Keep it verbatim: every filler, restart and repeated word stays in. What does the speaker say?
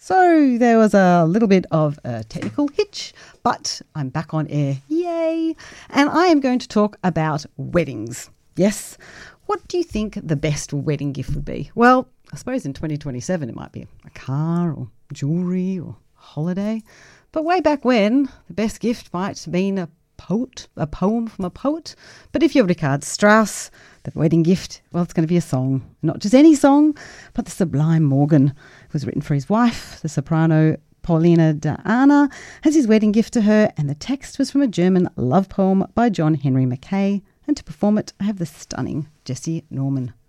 So there was a little bit of a technical hitch, but I'm back on air. Yay! And I am going to talk about weddings. Yes. What do you think the best wedding gift would be? Well, I suppose in twenty twenty-seven it might be a car or jewellery or holiday. But way back when, the best gift might have been a poet, a poem from a poet. But if you're Richard Strauss, the wedding gift, well, it's going to be a song. Not just any song, but the Sublime Morgan. It was written for his wife, the soprano Paulina de Anna, as his wedding gift to her, and the text was from a German love poem by John Henry Mackay. And to perform it, I have the stunning Jessie Norman.